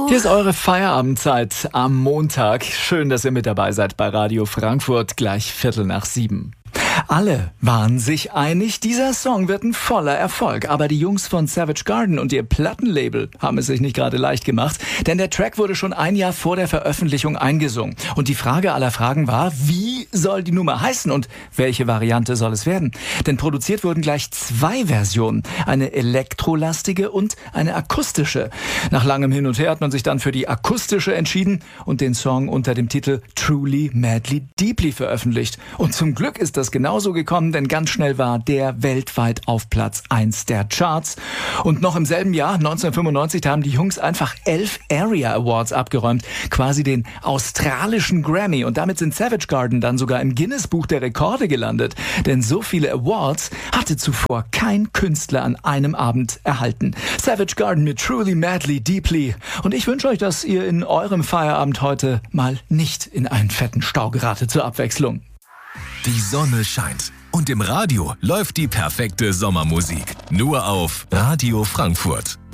Hier ist eure Feierabendzeit am Montag. Schön, dass ihr mit dabei seid bei Radio Frankfurt, gleich 6:15. Alle waren sich einig, dieser Song wird ein voller Erfolg. Aber die Jungs von Savage Garden und ihr Plattenlabel haben es sich nicht gerade leicht gemacht. Denn der Track wurde schon ein Jahr vor der Veröffentlichung eingesungen. Und die Frage aller Fragen war, wie soll die Nummer heißen und welche Variante soll es werden? Denn produziert wurden gleich 2 Versionen. Eine elektrolastige und eine akustische. Nach langem Hin und Her hat man sich dann für die akustische entschieden und den Song unter dem Titel Truly, Madly, Deeply veröffentlicht. Und zum Glück ist das genauso gekommen, denn ganz schnell war der weltweit auf Platz 1 der Charts. Und noch im selben Jahr, 1995, haben die Jungs einfach 11 Area Awards abgeräumt, quasi den australischen Grammy. Und damit sind Savage Garden dann sogar im Guinness-Buch der Rekorde gelandet. Denn so viele Awards hatte zuvor kein Künstler an einem Abend erhalten. Savage Garden mit Truly, Madly, Deeply. Und ich wünsche euch, dass ihr in eurem Feierabend heute mal nicht in einen fetten Stau geratet zur Abwechslung. Die Sonne scheint und im Radio läuft die perfekte Sommermusik. Nur auf Radio Frankfurt.